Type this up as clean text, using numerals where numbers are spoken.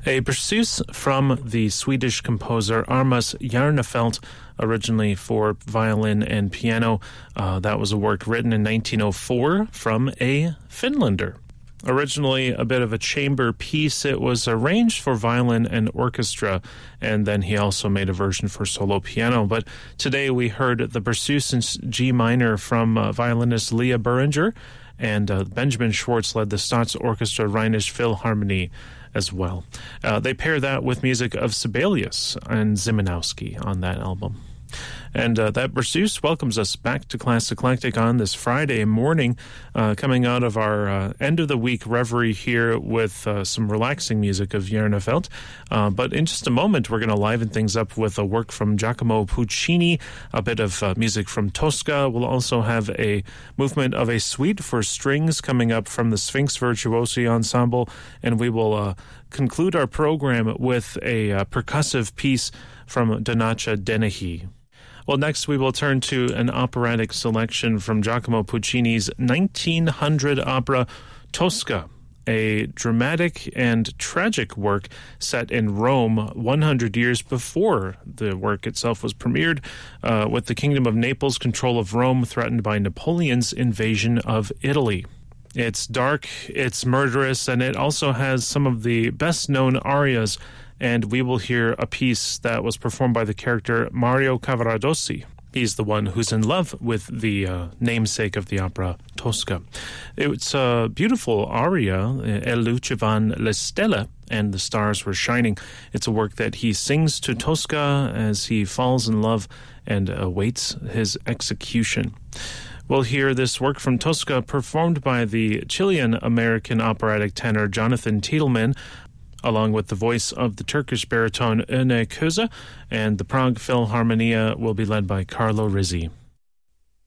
A Berceuse from the Swedish composer Armas Järnefelt, originally for violin and piano. That was a work written in 1904 from a Finlander. Originally a bit of a chamber piece, it was arranged for violin and orchestra, and then he also made a version for solo piano. But today we heard the Berceuse in G minor from violinist Leah Beringer, and Benjamin Schwartz led the Staatsorchestra Rheinische Philharmonie as well. They pair that with music of Sibelius and Zimanowski on that album. And that Berceuse welcomes us back to Class Eclectic on this Friday morning, coming out of our end-of-the-week reverie here with some relaxing music of Järnefelt. But in just a moment, we're going to liven things up with a work from Giacomo Puccini, a bit of music from Tosca. We'll also have a movement of a suite for strings coming up from the Sphinx Virtuosi Ensemble, and we will conclude our program with a percussive piece from Donacha Dennehy. Well, next we will turn to an operatic selection from Giacomo Puccini's 1900 opera Tosca, a dramatic and tragic work set in Rome 100 years before the work itself was premiered, with the Kingdom of Naples' control of Rome threatened by Napoleon's invasion of Italy. It's dark, it's murderous, and it also has some of the best-known arias, and we will hear a piece that was performed by the character Mario Cavaradossi. He's the one who's in love with the namesake of the opera, Tosca. It's a beautiful aria, E lucevano le stelle, and the stars were shining. It's a work that he sings to Tosca as he falls in love and awaits his execution. We'll hear this work from Tosca performed by the Chilean-American operatic tenor Jonathan Tiedemann, along with the voice of the Turkish baritone Öne Köse, and the Prague Philharmonia will be led by Carlo Rizzi.